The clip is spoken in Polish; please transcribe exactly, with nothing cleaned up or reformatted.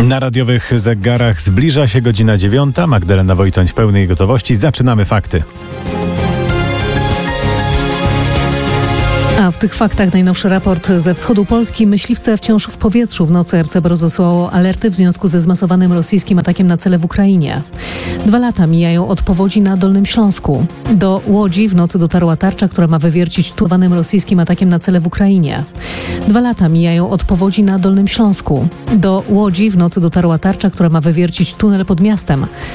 Na radiowych zegarach zbliża się godzina dziewiąta. Magdalena Wojtoń w pełnej gotowości. Zaczynamy fakty. A w tych faktach najnowszy raport ze wschodu Polski. Myśliwce wciąż w powietrzu. W nocy R C B rozesłało alerty w związku ze zmasowanym rosyjskim atakiem na cele w Ukrainie. Dwa lata mijają od powodzi na Dolnym Śląsku. Do Łodzi w nocy dotarła tarcza, która ma wywiercić tuwanym rosyjskim atakiem na cele w Ukrainie. Dwa lata mijają od powodzi na Dolnym Śląsku. Do Łodzi w nocy dotarła tarcza, która ma wywiercić tunel pod miastem.